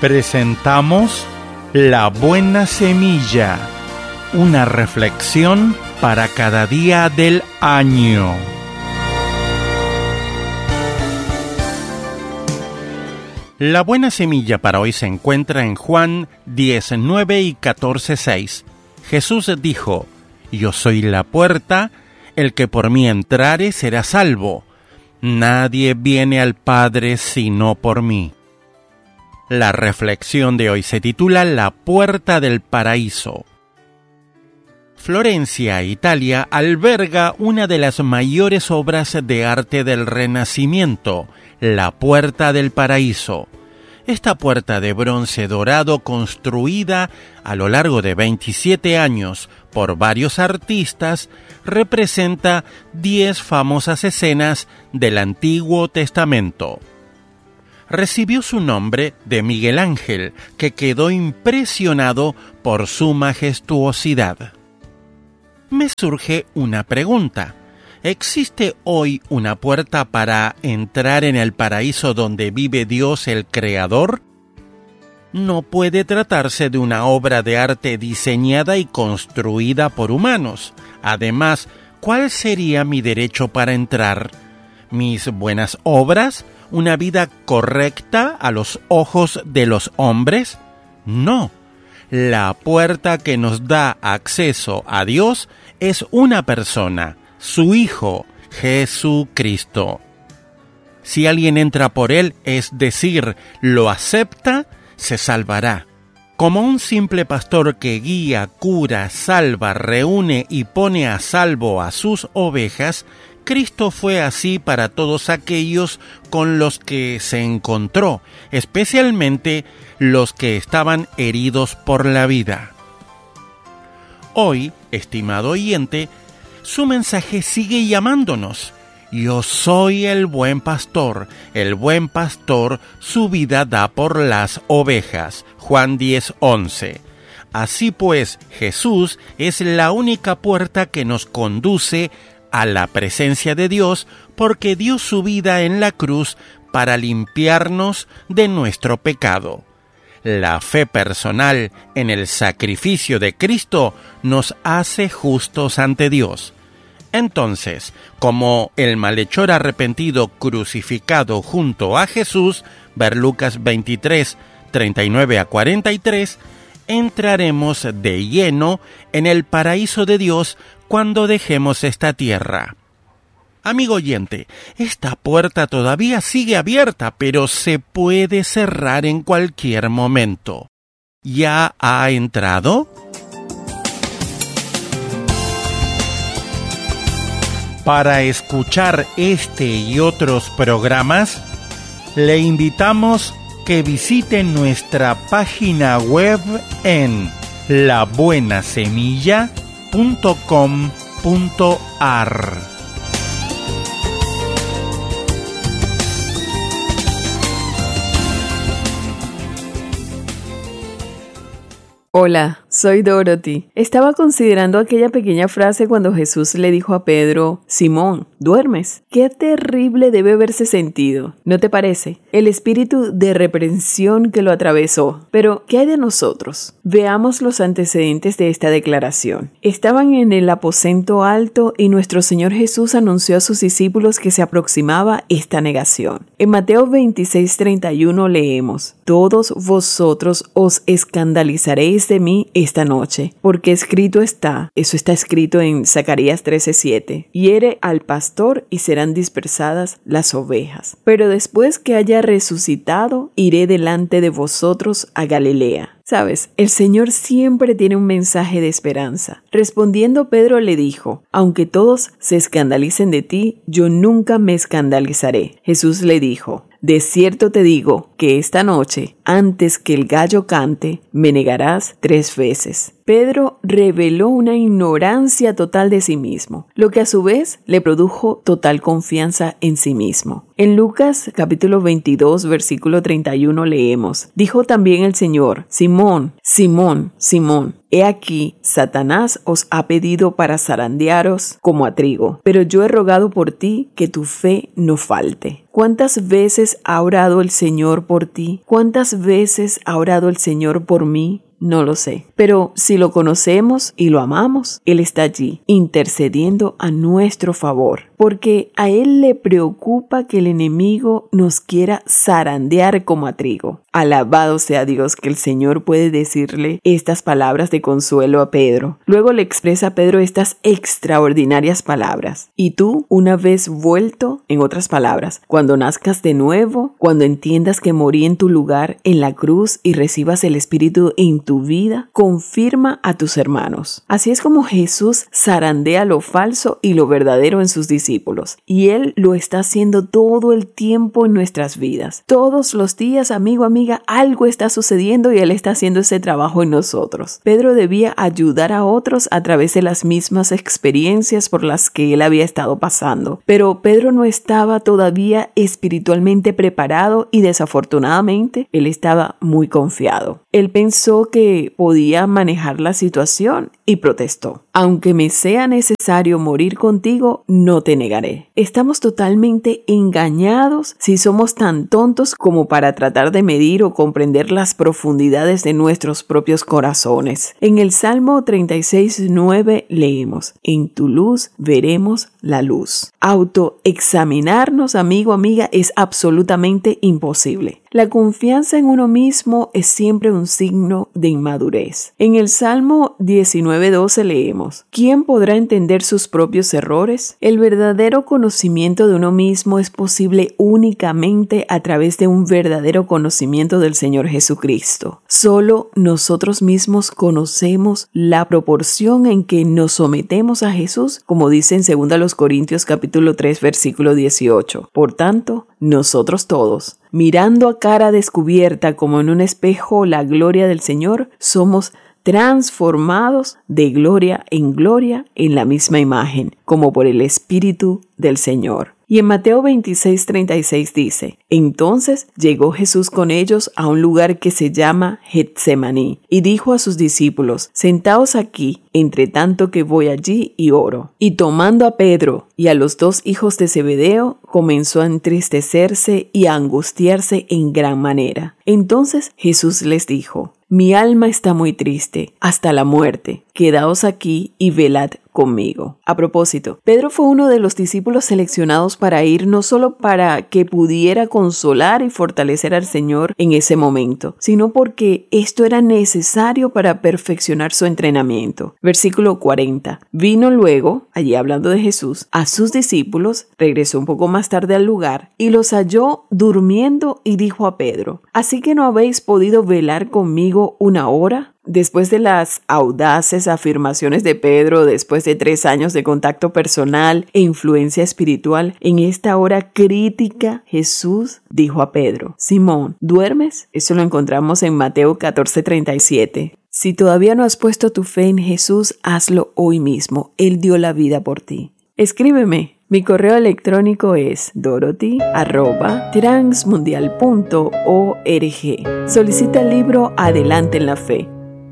Presentamos La Buena Semilla, una reflexión para cada día del año. La buena semilla para hoy se encuentra en Juan 19 y 14:6. Jesús dijo: Yo soy la puerta, el que por mí entrare será salvo. Nadie viene al Padre sino por mí. La reflexión de hoy se titula La Puerta del Paraíso. Florencia, Italia, alberga una de las mayores obras de arte del Renacimiento, la Puerta del Paraíso. Esta puerta de bronce dorado, construida a lo largo de 27 años por varios artistas, representa 10 famosas escenas del Antiguo Testamento. Recibió su nombre de Miguel Ángel, que quedó impresionado por su majestuosidad. Me surge una pregunta. ¿Existe hoy una puerta para entrar en el paraíso donde vive Dios el Creador? No puede tratarse de una obra de arte diseñada y construida por humanos. Además, ¿cuál sería mi derecho para entrar? ¿Mis buenas obras? ¿Una vida correcta a los ojos de los hombres? No. La puerta que nos da acceso a Dios es una persona, su Hijo, Jesucristo. Si alguien entra por él, es decir, lo acepta, se salvará. Como un simple pastor que guía, cura, salva, reúne y pone a salvo a sus ovejas, Cristo fue así para todos aquellos con los que se encontró, especialmente los que estaban heridos por la vida. Hoy, estimado oyente, su mensaje sigue llamándonos. Yo soy el buen pastor su vida da por las ovejas. Juan 10:11. Así pues, Jesús es la única puerta que nos conduce a la presencia de Dios, porque dio su vida en la cruz para limpiarnos de nuestro pecado. La fe personal en el sacrificio de Cristo nos hace justos ante Dios. Entonces, como el malhechor arrepentido crucificado junto a Jesús, ver Lucas 23, 39 a 43, entraremos de lleno en el paraíso de Dios cuando dejemos esta tierra. Amigo oyente, esta puerta todavía sigue abierta, pero se puede cerrar en cualquier momento. ¿Ya ha entrado? Para escuchar este y otros programas, le invitamos que visite nuestra página web en labuenasemilla.com.ar. Hola, soy Dorothy. Estaba considerando aquella pequeña frase cuando Jesús le dijo a Pedro: Simón, ¿duermes? Qué terrible debe haberse sentido, ¿no te parece? El espíritu de reprensión que lo atravesó. Pero, ¿qué hay de nosotros? Veamos los antecedentes de esta declaración. Estaban en el aposento alto y nuestro Señor Jesús anunció a sus discípulos que se aproximaba esta negación. En Mateo 26:31 leemos: Todos vosotros os escandalizaréis de mí esta noche, porque escrito está, eso está escrito en Zacarías 13:7, hiere al pastor y serán dispersadas las ovejas. Pero después que haya resucitado, iré delante de vosotros a Galilea. Sabes, el Señor siempre tiene un mensaje de esperanza. Respondiendo, Pedro le dijo: Aunque todos se escandalicen de ti, yo nunca me escandalizaré. Jesús le dijo: De cierto te digo que esta noche, antes que el gallo cante, me negarás 3 veces. Pedro reveló una ignorancia total de sí mismo, lo que a su vez le produjo total confianza en sí mismo. En Lucas capítulo 22, versículo 31 leemos: dijo también el Señor: Simón, Simón, Simón, he aquí, Satanás os ha pedido para zarandearos como a trigo, pero yo he rogado por ti que tu fe no falte. ¿Cuántas veces ha orado el Señor por ti? ¿Cuántas veces ha orado el Señor por mí? No lo sé, pero si lo conocemos y lo amamos, Él está allí, intercediendo a nuestro favor, porque a Él le preocupa que el enemigo nos quiera zarandear como a trigo. Alabado sea Dios que el Señor puede decirle estas palabras de consuelo a Pedro. Luego le expresa a Pedro estas extraordinarias palabras. Y tú, una vez vuelto, en otras palabras, cuando nazcas de nuevo, cuando entiendas que morí en tu lugar en la cruz y recibas el Espíritu en tu vida, confirma a tus hermanos. Así es como Jesús zarandea lo falso y lo verdadero en sus discípulos. Y Él lo está haciendo todo el tiempo en nuestras vidas. Todos los días, amigo, amiga, algo está sucediendo y Él está haciendo ese trabajo en nosotros. Pedro debía ayudar a otros a través de las mismas experiencias por las que él había estado pasando. Pero Pedro no estaba todavía espiritualmente preparado y desafortunadamente él estaba muy confiado. Él pensó que podía manejar la situación y protestó: aunque me sea necesario morir contigo, no te negaré. Estamos totalmente engañados si somos tan tontos como para tratar de medir o comprender las profundidades de nuestros propios corazones. En el Salmo 36:9 leemos: en tu luz veremos la luz. Autoexaminarnos, amigo, amiga, es absolutamente imposible. La confianza en uno mismo es siempre un signo de inmadurez. En el Salmo 19:12 leemos: ¿quién podrá entender sus propios errores? El verdadero conocimiento de uno mismo es posible únicamente a través de un verdadero conocimiento del Señor Jesucristo. Solo nosotros mismos conocemos la proporción en que nos sometemos a Jesús, como dice en 2 Corintios capítulo 3, versículo 18. Por tanto, nosotros todos, mirando a cara descubierta como en un espejo la gloria del Señor, somos transformados de gloria en la misma imagen, como por el Espíritu del Señor. Y en Mateo 26:36 dice: entonces llegó Jesús con ellos a un lugar que se llama Getsemaní, y dijo a sus discípulos: sentaos aquí, entre tanto que voy allí y oro. Y tomando a Pedro y a los 2 hijos de Zebedeo, comenzó a entristecerse y a angustiarse en gran manera. Entonces Jesús les dijo: mi alma está muy triste, hasta la muerte. Quedaos aquí y velad conmigo. A propósito, Pedro fue uno de los discípulos seleccionados para ir no solo para que pudiera consolar y fortalecer al Señor en ese momento, sino porque esto era necesario para perfeccionar su entrenamiento. Versículo 40. Vino luego, allí hablando de Jesús, a sus discípulos, regresó un poco más tarde al lugar y los halló durmiendo y dijo a Pedro: ¿así que no habéis podido velar conmigo una hora? Después de las audaces afirmaciones de Pedro, después de 3 años de contacto personal e influencia espiritual, en esta hora crítica, Jesús dijo a Pedro: Simón, ¿duermes? Eso lo encontramos en Mateo 14:37. Si todavía no has puesto tu fe en Jesús, hazlo hoy mismo. Él dio la vida por ti. Escríbeme. Mi correo electrónico es dorothy@transmundial.org. Solicita el libro Adelante en la Fe.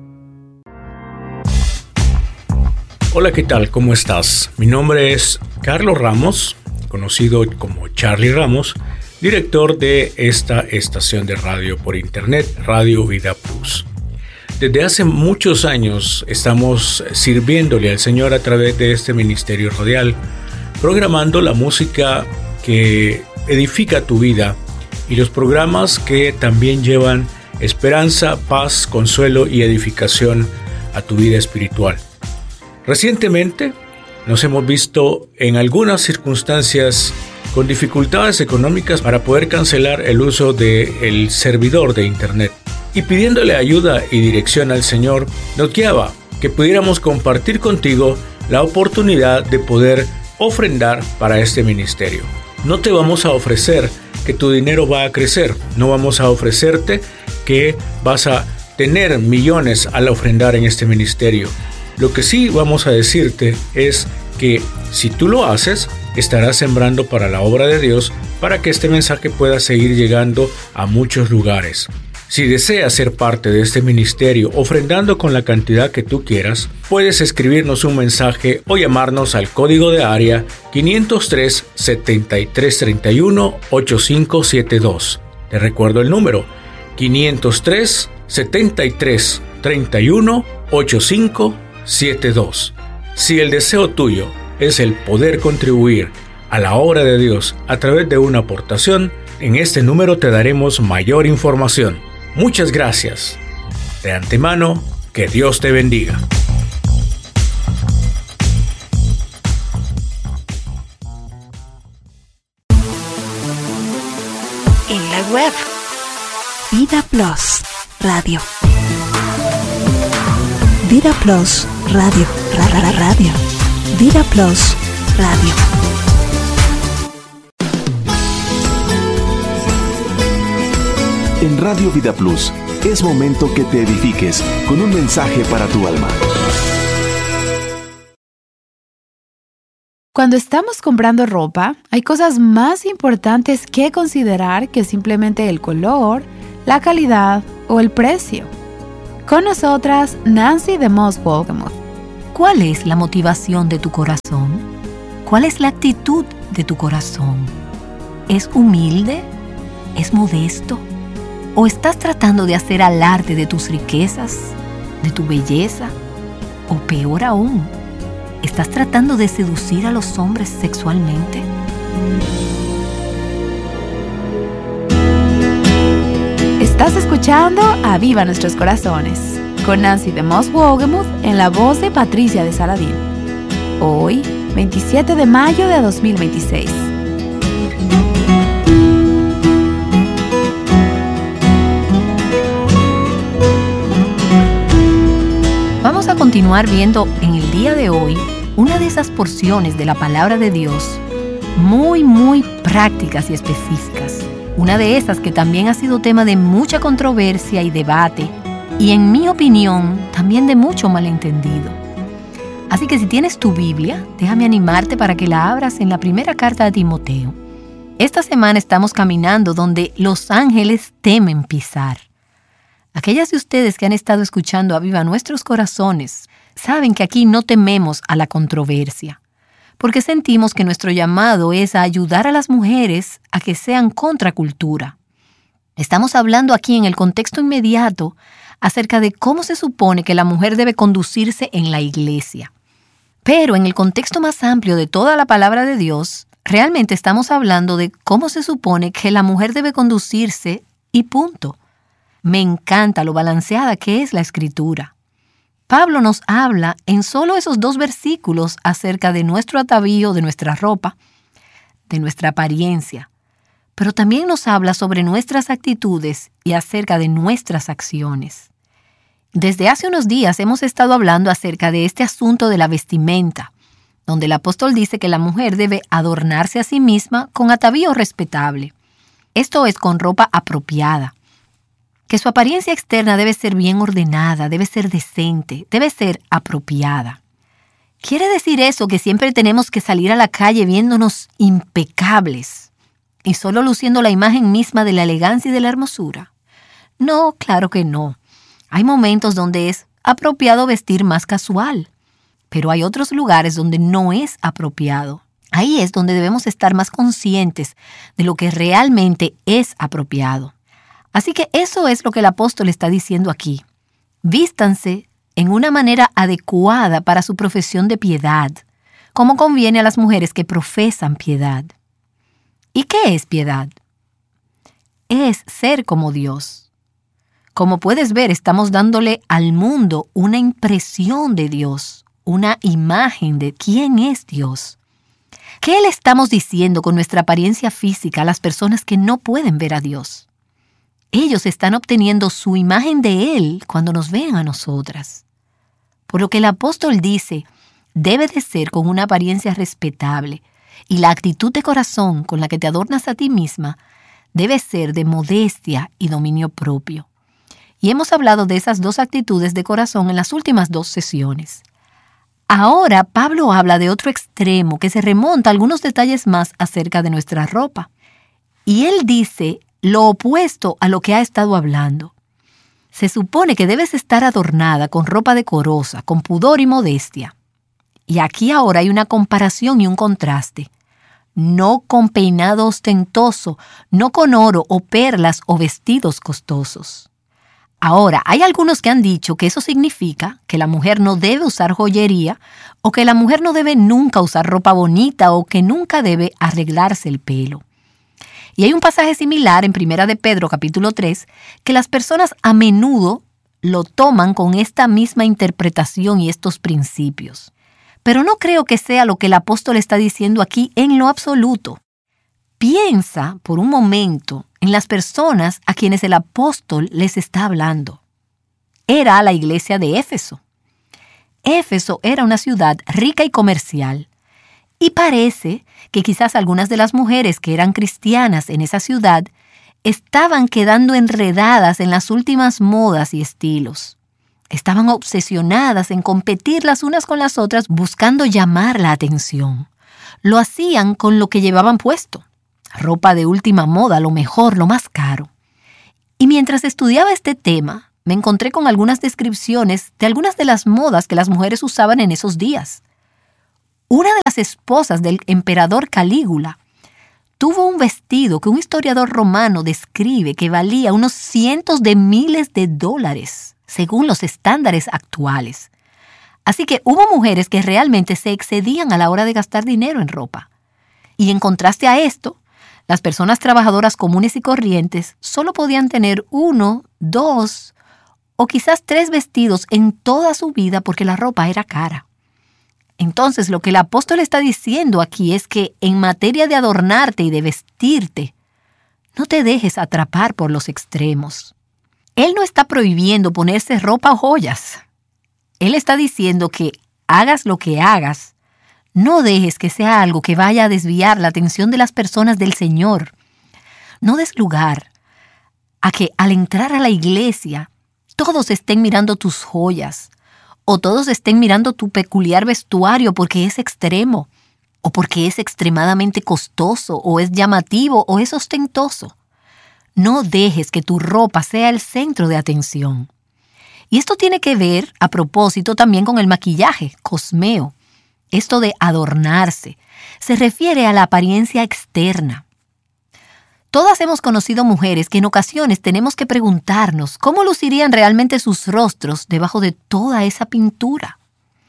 Hola, ¿qué tal? ¿Cómo estás? Mi nombre es Carlos Ramos, conocido como Charlie Ramos, director de esta estación de radio por internet, Radio Vida Plus. Desde hace muchos años estamos sirviéndole al Señor a través de este ministerio radial, programando la música que edifica tu vida y los programas que también llevan esperanza, paz, consuelo y edificación a tu vida espiritual. Recientemente nos hemos visto en algunas circunstancias con dificultades económicas para poder cancelar el uso del servidor de internet, y pidiéndole ayuda y dirección al Señor, nos guiaba que pudiéramos compartir contigo la oportunidad de poder ofrendar para este ministerio. No te vamos a ofrecer que tu dinero va a crecer, no vamos a ofrecerte que vas a tener millones al ofrendar en este ministerio. Lo que sí vamos a decirte es que si tú lo haces, estarás sembrando para la obra de Dios para que este mensaje pueda seguir llegando a muchos lugares. Si deseas ser parte de este ministerio ofrendando con la cantidad que tú quieras, puedes escribirnos un mensaje o llamarnos al código de área 503-7331-8572. Te recuerdo el número 503-7331-8572. Si el deseo tuyo es el poder contribuir a la obra de Dios a través de una aportación, en este número te daremos mayor información. Muchas gracias. De antemano, que Dios te bendiga. En la web, Vida Plus Radio. Vida Plus Radio. Radio. Vida Plus Radio. En Radio Vida Plus, es momento que te edifiques con un mensaje para tu alma. Cuando estamos comprando ropa, hay cosas más importantes que considerar que simplemente el color, la calidad o el precio. Con nosotras, Nancy DeMoss Wolgemuth. ¿Cuál es la motivación de tu corazón? ¿Cuál es la actitud de tu corazón? ¿Es humilde? ¿Es modesto? ¿O estás tratando de hacer alarde de tus riquezas, de tu belleza? O peor aún, ¿estás tratando de seducir a los hombres sexualmente? Estás escuchando Aviva Nuestros Corazones, con Nancy DeMoss Wolgemuth en la voz de Patricia de Saladín. Hoy, 27 de mayo de 2026. Vamos a continuar viendo en el día de hoy una de esas porciones de la palabra de Dios muy prácticas y específicas. Una de esas que también ha sido tema de mucha controversia y debate y, en mi opinión, también de mucho malentendido. Así que si tienes tu Biblia, déjame animarte para que la abras en la primera carta a Timoteo. Esta semana estamos caminando donde los ángeles temen pisar. Aquellas de ustedes que han estado escuchando Aviva Nuestros Corazones saben que aquí no tememos a la controversia, porque sentimos que nuestro llamado es a ayudar a las mujeres a que sean contracultura. Estamos hablando aquí en el contexto inmediato acerca de cómo se supone que la mujer debe conducirse en la iglesia. Pero en el contexto más amplio de toda la palabra de Dios, realmente estamos hablando de cómo se supone que la mujer debe conducirse y punto. Me encanta lo balanceada que es la Escritura. Pablo nos habla en solo esos 2 versículos acerca de nuestro atavío, de nuestra ropa, de nuestra apariencia, pero también nos habla sobre nuestras actitudes y acerca de nuestras acciones. Desde hace unos días hemos estado hablando acerca de este asunto de la vestimenta, donde el apóstol dice que la mujer debe adornarse a sí misma con atavío respetable. Esto es, con ropa apropiada. Que su apariencia externa debe ser bien ordenada, debe ser decente, debe ser apropiada. ¿Quiere decir eso que siempre tenemos que salir a la calle viéndonos impecables y solo luciendo la imagen misma de la elegancia y de la hermosura? No, claro que no. Hay momentos donde es apropiado vestir más casual, pero hay otros lugares donde no es apropiado. Ahí es donde debemos estar más conscientes de lo que realmente es apropiado. Así que eso es lo que el apóstol está diciendo aquí. Vístanse en una manera adecuada para su profesión de piedad, como conviene a las mujeres que profesan piedad. ¿Y qué es piedad? Es ser como Dios. Como puedes ver, estamos dándole al mundo una impresión de Dios, una imagen de quién es Dios. ¿Qué le estamos diciendo con nuestra apariencia física a las personas que no pueden ver a Dios? Ellos están obteniendo su imagen de Él cuando nos ven a nosotras. Por lo que el apóstol dice, debe de ser con una apariencia respetable, y la actitud de corazón con la que te adornas a ti misma debe ser de modestia y dominio propio. Y hemos hablado de esas dos actitudes de corazón en las últimas 2 sesiones. Ahora Pablo habla de otro extremo que se remonta a algunos detalles más acerca de nuestra ropa. Y él dice lo opuesto a lo que ha estado hablando. Se supone que debes estar adornada con ropa decorosa, con pudor y modestia. Y aquí ahora hay una comparación y un contraste. No con peinado ostentoso, no con oro o perlas o vestidos costosos. Ahora, hay algunos que han dicho que eso significa que la mujer no debe usar joyería o que la mujer no debe nunca usar ropa bonita o que nunca debe arreglarse el pelo. Y hay un pasaje similar en 1 de Pedro capítulo 3 que las personas a menudo lo toman con esta misma interpretación y estos principios. Pero no creo que sea lo que el apóstol está diciendo aquí en lo absoluto. Piensa por un momento en las personas a quienes el apóstol les está hablando. Era la iglesia de Éfeso. Éfeso era una ciudad rica y comercial. Y parece que quizás algunas de las mujeres que eran cristianas en esa ciudad estaban quedando enredadas en las últimas modas y estilos. Estaban obsesionadas en competir las unas con las otras buscando llamar la atención. Lo hacían con lo que llevaban puesto. Ropa de última moda, lo mejor, lo más caro. Y mientras estudiaba este tema, me encontré con algunas descripciones de algunas de las modas que las mujeres usaban en esos días. Una de las esposas del emperador Calígula tuvo un vestido que un historiador romano describe que valía unos cientos de miles de dólares, según los estándares actuales. Así que hubo mujeres que realmente se excedían a la hora de gastar dinero en ropa. Y en contraste a esto, las personas trabajadoras comunes y corrientes solo podían tener 1, 2 o quizás 3 vestidos en toda su vida porque la ropa era cara. Entonces, lo que el apóstol está diciendo aquí es que en materia de adornarte y de vestirte, no te dejes atrapar por los extremos. Él no está prohibiendo ponerse ropa o joyas. Él está diciendo que hagas lo que hagas, no dejes que sea algo que vaya a desviar la atención de las personas del Señor. No des lugar a que al entrar a la iglesia todos estén mirando tus joyas, o todos estén mirando tu peculiar vestuario porque es extremo, o porque es extremadamente costoso, o es llamativo, o es ostentoso. No dejes que tu ropa sea el centro de atención. Y esto tiene que ver, a propósito, también con el maquillaje, cosmeo. Esto de adornarse se refiere a la apariencia externa. Todas hemos conocido mujeres que en ocasiones tenemos que preguntarnos cómo lucirían realmente sus rostros debajo de toda esa pintura.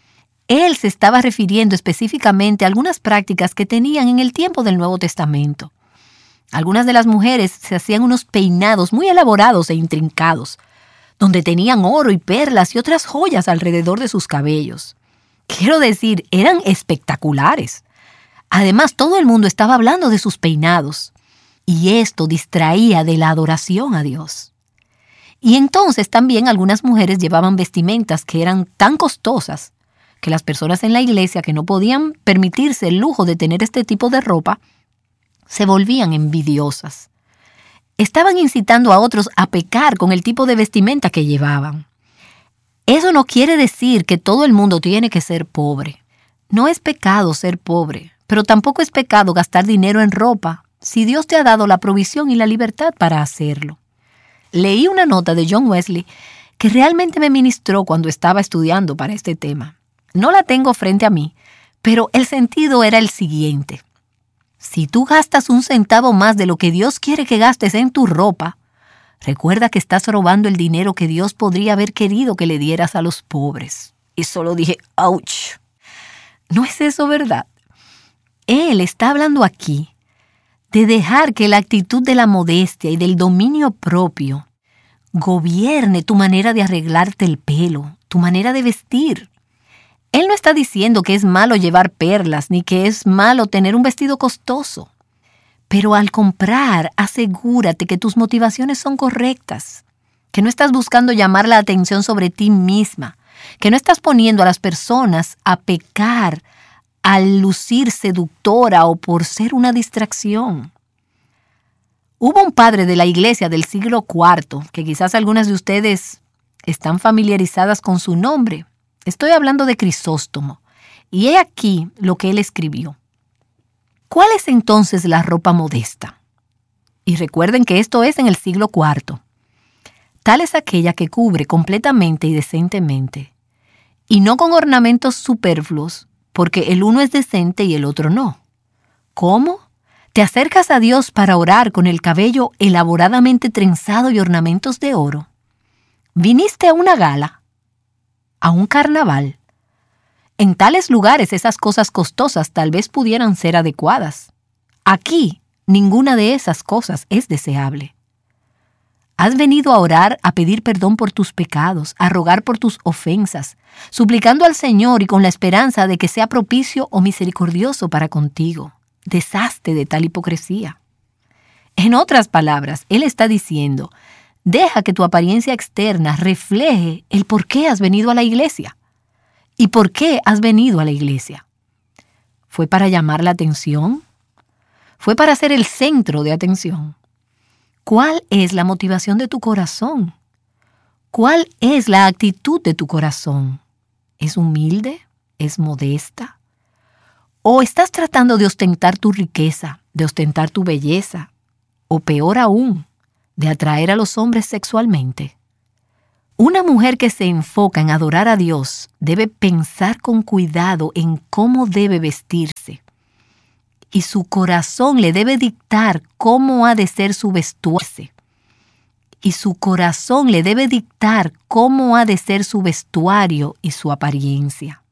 Él se estaba refiriendo específicamente a algunas prácticas que tenían en el tiempo del Nuevo Testamento. Algunas de las mujeres se hacían unos peinados muy elaborados e intrincados, donde tenían oro y perlas y otras joyas alrededor de sus cabellos. Quiero decir, eran espectaculares. Además, todo el mundo estaba hablando de sus peinados. Y esto distraía de la adoración a Dios. Y entonces también algunas mujeres llevaban vestimentas que eran tan costosas que las personas en la iglesia que no podían permitirse el lujo de tener este tipo de ropa, se volvían envidiosas. Estaban incitando a otros a pecar con el tipo de vestimenta que llevaban. Eso no quiere decir que todo el mundo tiene que ser pobre. No es pecado ser pobre, pero tampoco es pecado gastar dinero en ropa si Dios te ha dado la provisión y la libertad para hacerlo. Leí una nota de John Wesley que realmente me ministró cuando estaba estudiando para este tema. No la tengo frente a mí, pero el sentido era el siguiente. Si tú gastas 1 centavo más de lo que Dios quiere que gastes en tu ropa, recuerda que estás robando el dinero que Dios podría haber querido que le dieras a los pobres. Y solo dije, ¡ouch! ¿No es eso verdad? Él está hablando aquí de dejar que la actitud de la modestia y del dominio propio gobierne tu manera de arreglarte el pelo, tu manera de vestir. Él no está diciendo que es malo llevar perlas, ni que es malo tener un vestido costoso. Pero al comprar, asegúrate que tus motivaciones son correctas, que no estás buscando llamar la atención sobre ti misma, que no estás poniendo a las personas a pecar al lucir seductora o por ser una distracción. Hubo un padre de la iglesia del siglo IV, que quizás algunas de ustedes están familiarizadas con su nombre. Estoy hablando de Crisóstomo. Y he aquí lo que él escribió. ¿Cuál es entonces la ropa modesta? Y recuerden que esto es en el siglo IV. Tal es aquella que cubre completamente y decentemente, y no con ornamentos superfluos, porque el uno es decente y el otro no. ¿Cómo? ¿Te acercas a Dios para orar con el cabello elaboradamente trenzado y ornamentos de oro? ¿Viniste a una gala? ¿A un carnaval? En tales lugares esas cosas costosas tal vez pudieran ser adecuadas. Aquí, ninguna de esas cosas es deseable. Has venido a orar, a pedir perdón por tus pecados, a rogar por tus ofensas, suplicando al Señor y con la esperanza de que sea propicio o misericordioso para contigo. Deshazte de tal hipocresía. En otras palabras, Él está diciendo, deja que tu apariencia externa refleje el por qué has venido a la iglesia. ¿Y por qué has venido a la iglesia? ¿Fue para llamar la atención? ¿Fue para ser el centro de atención? ¿Cuál es la motivación de tu corazón? ¿Cuál es la actitud de tu corazón? ¿Es humilde? ¿Es modesta? ¿O estás tratando de ostentar tu riqueza, de ostentar tu belleza? O peor aún, de atraer a los hombres sexualmente. Una mujer que se enfoca en adorar a Dios debe pensar con cuidado en cómo debe vestirse. Y su corazón le debe dictar cómo ha de ser su vestuario. Y su corazón le debe dictar cómo ha de ser su vestuario y su apariencia.